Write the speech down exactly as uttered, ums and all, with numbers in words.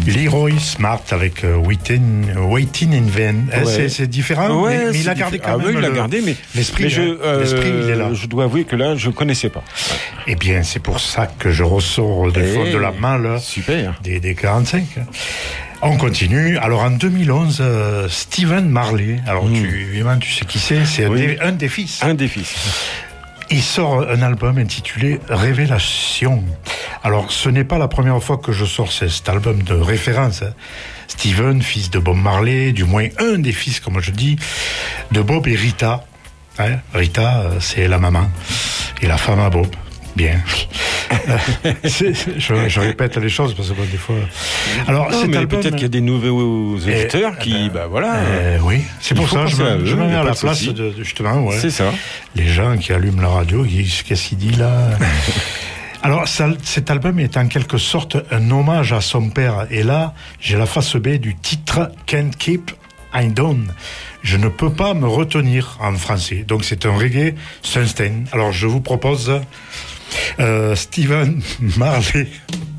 Leroy Smart avec euh, Waiting, Waiting in Vain. Ouais. C'est, c'est différent, ouais, mais, mais il a diffé- gardé quand ah, même oui, il a le, gardé, mais l'esprit. Mais je, hein. euh, l'esprit, il est là. Je dois avouer que là, je connaissais pas. Eh bien, c'est pour ça que je ressors des hey, fonds de la malle. Super. Des, des quarante-cinq. On continue. Alors en deux mille onze, euh, Stephen Marley. Alors mmh. tu, évidemment, tu sais qui c'est. C'est oui. un, des, un des fils. Un des fils. Il sort un album intitulé Révélation. Alors, ce n'est pas la première fois que je sors cet album de référence. Hein. Stephen, fils de Bob Marley, du moins un des fils, comme je dis, de Bob et Rita. Hein, Rita, c'est la maman et la femme à Bob. Bien. c'est, je, je répète les choses parce que bon, des fois. Alors, non, cet mais album, peut-être qu'il y a des nouveaux auditeurs et, qui, ben, bah voilà. Euh, oui, c'est pour ça. Je me, je me mets à la place de, de justement, ouais. C'est ça. Les gens qui allument la radio, qui disent qu'est-ce qu'il dit là. Alors, ça, cet album est en quelque sorte un hommage à son père. Et là, j'ai la face B du titre Can't Keep I Down. Je ne peux pas me retenir en français. Donc, c'est un reggae Sunstein. Alors, je vous propose euh, Stephen Marley.